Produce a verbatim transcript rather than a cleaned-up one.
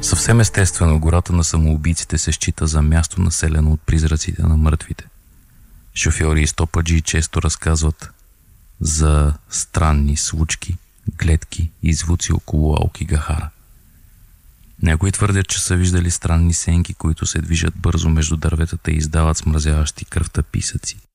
Съвсем естествено, гората на самоубийците се счита за място населено от призраците на мъртвите. Шофьори и стопаджи често разказват за странни случки, гледки и звуци около Аукигахара. Някои твърдят, че са виждали странни сенки, които се движат бързо между дърветата и издават смразяващи кръвта писъци.